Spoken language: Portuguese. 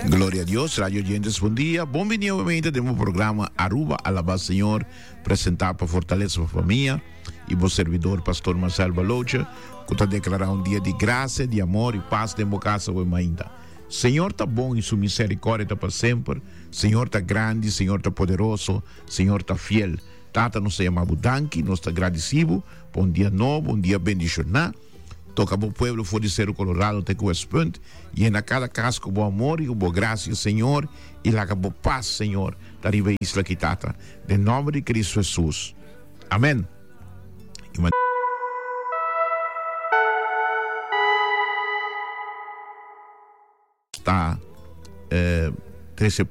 Glória a Deus, rádio oyentes, bom dia. Bem-vindo novamente ao programa Aruba Alabá Senhor, apresentado para fortalecer a família e o servidor, pastor Marcelo Balocha, que está declarando um dia de graça, de amor e paz dentro da casa do ainda. Senhor está bom e sua misericórdia está para sempre. Senhor está grande, Senhor está poderoso, Senhor está fiel. Tata nos chama Budanki, nós está agradecido. Bom dia novo, bom dia bendicionado. Toca o povo for de ser o Colorado, tem que responde. E na cada casa com bom amor e com boa graça, Senhor. E lá com boa paz, Senhor. Da riba isla que tata. Em nome de Cristo Jesus. Amém. Está 13